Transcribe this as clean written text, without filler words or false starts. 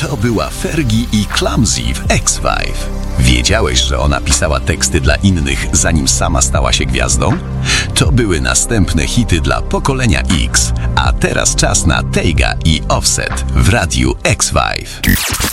To była Fergie i Clumsy w X-Five. Wiedziałeś, że ona pisała teksty dla innych, zanim sama stała się gwiazdą? To były następne hity dla pokolenia X. A teraz czas na Tejga i Offset w radiu X-Five.